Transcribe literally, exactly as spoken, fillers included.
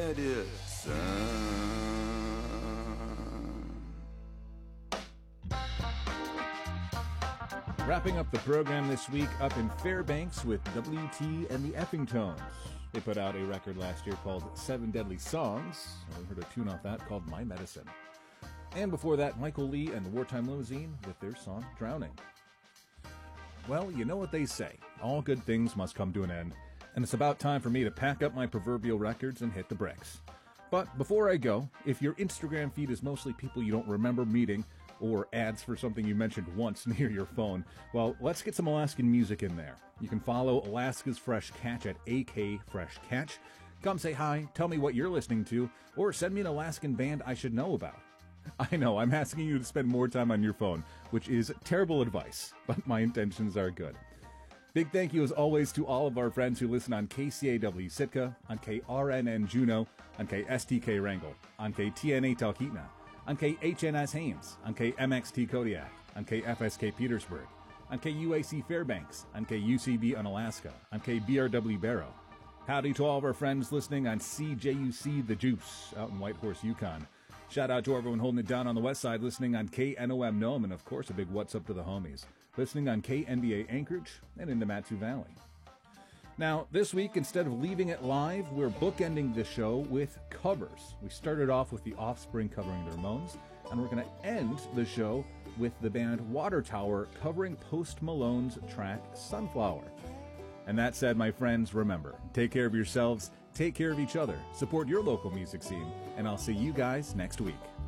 medicine. Wrapping up the program this week up in Fairbanks with W T and the Effingtones. They put out a record last year called Seven Deadly Songs, and we heard a tune off that called My Medicine. And before that, Michael Lee and the Wartime Limousine with their song Drowning. Well, you know what they say. All good things must come to an end, and it's about time for me to pack up my proverbial records and hit the bricks. But before I go, if your Instagram feed is mostly people you don't remember meeting, or ads for something you mentioned once near your phone, well, let's get some Alaskan music in there. You can follow Alaska's Fresh Catch at A K Fresh Catch. Come say hi, tell me what you're listening to, or send me an Alaskan band I should know about. I know, I'm asking you to spend more time on your phone, which is terrible advice, but my intentions are good. Big thank you as always to all of our friends who listen on K C A W Sitka, on K R N N Juneau, on K S T K Wrangell, on K T N A Talkeetna, on K H N S Haines, on K M X T Kodiak, on K F S K Petersburg, on K U A C Fairbanks, on K U C B Unalaska, on K B R W Barrow. Howdy to all of our friends listening on C J U C The Juice out in Whitehorse, Yukon. Shout out to everyone holding it down on the west side, listening on K N O M Nome, and of course a big what's up to the homies, listening on K N B A Anchorage and in the Matsu Valley. Now, this week, instead of leaving it live, we're bookending the show with covers. We started off with The Offspring covering the Ramones, and we're going to end the show with the band Water Tower covering Post Malone's track Sunflower. And that said, my friends, remember, take care of yourselves, take care of each other, support your local music scene, and I'll see you guys next week.